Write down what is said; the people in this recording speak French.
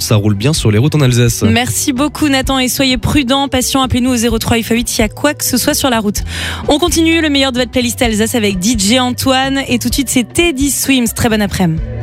ça roule bien sur les routes en Alsace. Merci beaucoup Nathan et soyez prudents, patients, appelez-nous au 03 8 s'il y a quoi que ce soit sur la route. On continue le meilleur de votre playlist Alsace avec DJ Antoine et tout de suite c'est Teddy Swims. Très bon après-midi.